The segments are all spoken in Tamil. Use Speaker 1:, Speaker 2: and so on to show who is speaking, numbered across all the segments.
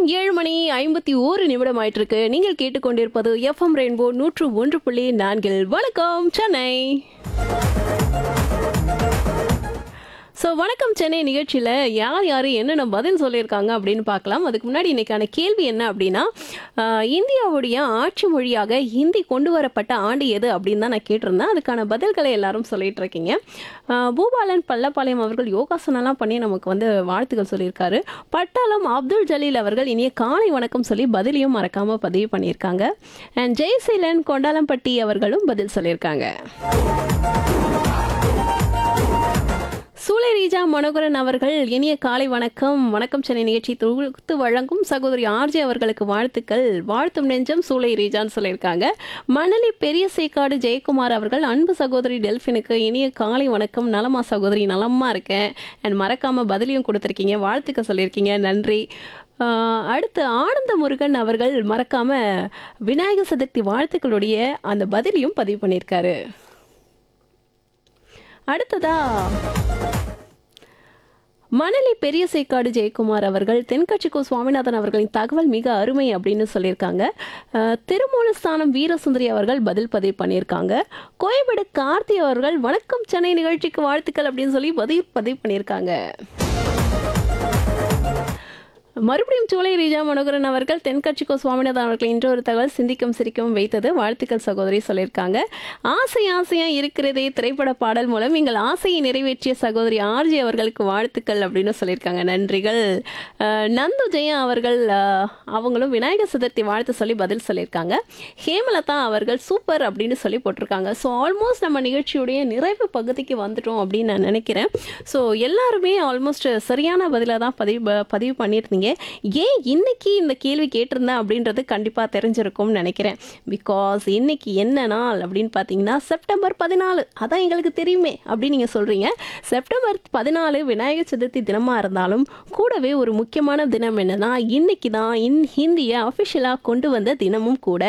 Speaker 1: 7 மணி 51 நிமிடம் ஆயிட்டிருக்கு. நீங்கள் கேட்டுக்கொண்டிருப்பது எஃப்எம் ரெயின்போ 101.4. வணக்கம் சென்னை. வணக்கம் சென்னை நிகழ்ச்சியில் யார் யார் என்னென்ன பதில் சொல்லியிருக்காங்க அப்படின்னு பார்க்கலாம். அதுக்கு முன்னாடி இன்னைக்கான கேள்வி என்ன அப்படின்னா, இந்தியாவுடைய ஆட்சி மொழியாக ஹிந்தி கொண்டு வரப்பட்ட ஆண்டு எது அப்படின்னு தான் நான் கேட்டிருந்தேன். அதுக்கான பதில்களை எல்லாரும் சொல்லிட்டு இருக்கீங்க. பூபாலன் பள்ளப்பாளையம் அவர்கள் யோகாசனம்லாம் பண்ணி நமக்கு வாழ்த்துக்கள் சொல்லியிருக்காரு. பட்டாளம் அப்துல் ஜலீல் அவர்கள் இனிய காலை வணக்கம் சொல்லி பதிலையும் மறக்காம பதிவு பண்ணியிருக்காங்க. அண்ட் ஜெய்சீலன் கொண்டாலம்பட்டி அவர்களும் பதில் சொல்லியிருக்காங்க. சூளை ரீஜா மனோகரன் அவர்கள் இனிய காலை வணக்கம், வணக்கம் சென்னை நிகழ்ச்சி தொகுத்து வழங்கும் சகோதரி ஆர்ஜே அவர்களுக்கு வாழ்த்துக்கள், வாழ்த்தும் நெஞ்சம் சூளை ரீஜான்னு சொல்லியிருக்காங்க. மணலி பெரிய சேக்காடு ஜெயக்குமார் அவர்கள் அன்பு சகோதரி டெல்ஃபினுக்கு இனிய காலை வணக்கம், நலமா சகோதரி, நலமா இருக்கேன், அண்ட் மறக்காம பதிலையும் கொடுத்துருக்கீங்க, வாழ்த்துக்க சொல்லியிருக்கீங்க, நன்றி. அடுத்து ஆனந்த முருகன் அவர்கள் மறக்காம விநாயகர் சதுர்த்தி வாழ்த்துக்களுடைய அந்த பதிலையும் பதிவு பண்ணியிருக்காரு. அடுத்ததா மணலி பெரிய சேக்காடு ஜெயக்குமார் அவர்கள் தென்கட்சிக்கோ சுவாமிநாதன் அவர்களின் தகவல் மிக அருமை அப்படின்னு சொல்லியிருக்காங்க. திருமூலஸ்தானம் வீரசுந்தரி அவர்கள் பதில் பதிவு பண்ணியிருக்காங்க. கோயம்பேடு கார்த்தி அவர்கள் வணக்கம் சென்னை நிகழ்ச்சிக்கு வாழ்த்துக்கள் அப்படின்னு சொல்லி பதிவு பண்ணியிருக்காங்க. மறுபடியும் சூளை ரீஜா மனோகரன் அவர்கள் தென்கட்சிக்கோ சுவாமிநாதன் அவர்கள் இன்றொரு தகவல் சிந்திக்கும் சிரிக்கவும் வைத்தது, வாழ்த்துக்கள் சகோதரி சொல்லியிருக்காங்க. ஆசையா இருக்கிறதே திரைப்பட பாடல் மூலம் எங்கள் ஆசையை நிறைவேற்றிய சகோதரி ஆர்ஜி அவர்களுக்கு வாழ்த்துக்கள் அப்படின்னு சொல்லியிருக்காங்க, நன்றிகள். நந்து ஜெயா அவர்கள் அவங்களும் விநாயகர் சதுர்த்தி வாழ்த்து சொல்லி பதில் சொல்லியிருக்காங்க. ஹேமலதா அவர்கள் சூப்பர் அப்படின்னு சொல்லி போட்டிருக்காங்க. ஸோ ஆல்மோஸ்ட் நம்ம நிகழ்ச்சியுடைய நிறைவு பகுதிக்கு வந்துட்டோம் அப்படின்னு நான் நினைக்கிறேன். ஸோ எல்லாருமே ஆல்மோஸ்ட் சரியான பதிலாக தான் பதிவு பண்ணியிருந்தீங்க. ஏன் இன்னைக்கு இந்த கேள்வி கேட்டிருந்தேன் அப்படின்றது கண்டிப்பாக தெரிஞ்சிருக்கும்னு நினைக்கிறேன். பிகாஸ் இன்னைக்கு என்ன நாள் அப்படின்னு பார்த்தீங்கன்னா செப்டம்பர் 14. அதான் எங்களுக்கு தெரியுமே அப்படின்னு நீங்கள் சொல்கிறீங்க. செப்டம்பர் 14 விநாயகர் சதுர்த்தி தினமாக இருந்தாலும் கூடவே ஒரு முக்கியமான தினம் என்னன்னா, இன்னைக்கு தான் ஹிந்தியை அஃபிஷியலாக கொண்டு வந்த தினமும் கூட.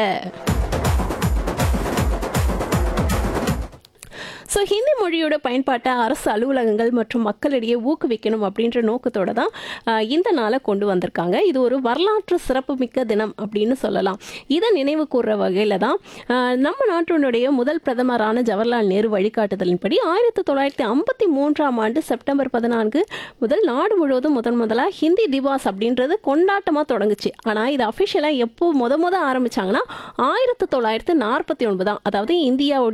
Speaker 1: ஸோ ஹிந்தி மொழியோட பயன்பாட்டை அரசு அலுவலகங்கள் மற்றும் மக்களிடையே ஊக்குவிக்கணும் அப்படின்ற நோக்கத்தோட தான் இந்த நாளை கொண்டு வந்திருக்காங்க. இது ஒரு வரலாற்று சிறப்புமிக்க தினம் அப்படின்னு சொல்லலாம். இதை நினைவு கூறுற வகையில் தான் நம்ம நாட்டினுடைய முதல் பிரதமரான ஜவஹர்லால் நேரு வழிகாட்டுதலின்படி 1953ஆம் ஆண்டு செப்டம்பர் 14 முதல் நாடு முழுவதும் முதலாக ஹிந்தி திவாஸ் அப்படின்றது கொண்டாட்டமாக தொடங்குச்சு. ஆனால் இது அஃபிஷியலாக எப்போ முத ஆரம்பிச்சாங்கன்னா 1949, அதாவது இந்தியாவுடைய